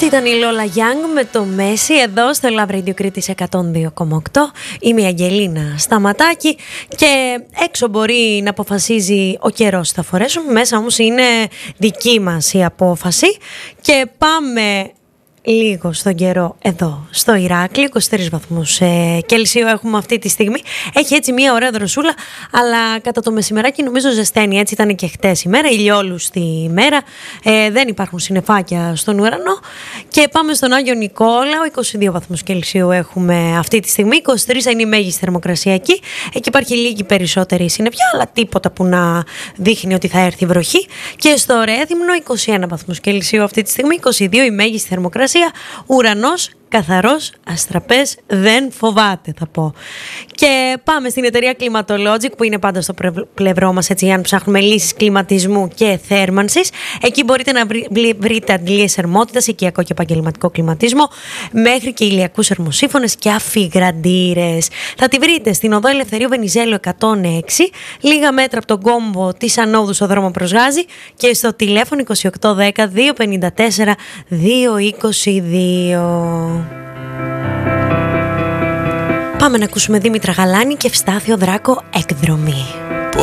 Ήταν η Λόλα Γιάνγκ με το Μέση εδώ στο Love Radio Κρήτης 102,8. Είμαι η Αγγελίνα Σταματάκη και έξω μπορεί να αποφασίζει ο καιρός θα φορέσουμε, μέσα όμως είναι δική μας η απόφαση και πάμε λίγο στον καιρό εδώ στο Ηράκλειο, 23 βαθμούς Κελσίου έχουμε αυτή τη στιγμή. Έχει έτσι μια ωραία δροσούλα, αλλά κατά το μεσημεράκι νομίζω ζεσταίνει. Έτσι ήταν και χτες η μέρα, ηλιόλουστη ημέρα, δεν υπάρχουν συννεφάκια στον ουρανό. Και πάμε στον Άγιο Νικόλαο, 22 βαθμούς Κελσίου έχουμε αυτή τη στιγμή, 23 είναι η μέγιστη θερμοκρασία εκεί. Εκεί υπάρχει λίγη περισσότερη συννεφιά, αλλά τίποτα που να δείχνει ότι θα έρθει βροχή. Και στο Ρέθυμνο 21 βαθμούς Κελσίου αυτή τη στιγμή, 22 η μέγιστη θερμοκρασία. Ουρανός καθαρός, αστραπές, δεν φοβάται θα πω. Και πάμε στην εταιρεία Climatologic που είναι πάντα στο πλευρό μας έτσι, αν ψάχνουμε λύσεις κλιματισμού και θέρμανσης. Εκεί μπορείτε να βρείτε αντλίες θερμότητας, οικιακό και επαγγελματικό κλιματισμό, μέχρι και ηλιακούς θερμοσύφωνες και αφιγραντήρες. Θα τη βρείτε στην οδό Ελευθερίου Βενιζέλου 106, λίγα μέτρα από τον κόμβο της ανόδου στο δρόμο προς Γάζη και στο τηλέφωνο 2810 254 222. Πάμε να ακούσουμε Δήμητρα Γαλάνη και Ευστάθιο Δράκο, Εκδρομή.